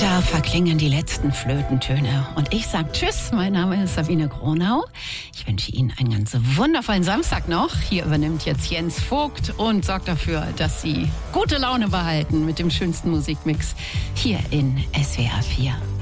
Da verklingen die letzten Flötentöne und ich sag Tschüss, mein Name ist Sabine Gronau. Ich wünsche Ihnen einen ganz wundervollen Samstag noch. Hier übernimmt jetzt Jens Vogt und sorgt dafür, dass Sie gute Laune behalten mit dem schönsten Musikmix hier in SWR 4.